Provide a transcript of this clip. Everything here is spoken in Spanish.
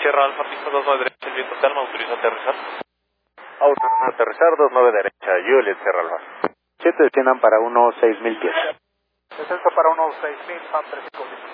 Sierra Alfa, pista 29 derecha, el viento calma, autoriza aterrizar. Autoriza aterrizar, 29 derecha, Juliet Sierra Alfa. 7 desciendan para 16000 pies. Descenso para 16000, Fan 35.